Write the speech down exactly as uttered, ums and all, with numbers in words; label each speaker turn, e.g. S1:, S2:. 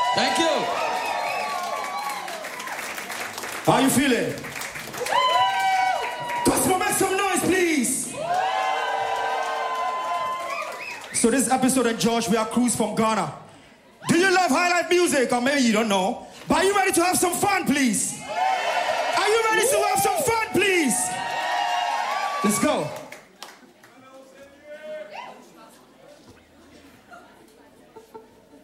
S1: Thank you.
S2: How you feeling? Cosmo, make some noise, please. So this episode of George, we are Cruz from Ghana. Do you love high life music? Or maybe you don't know. But are you ready to have some fun, please? Are you ready to have some fun, please? Let's go.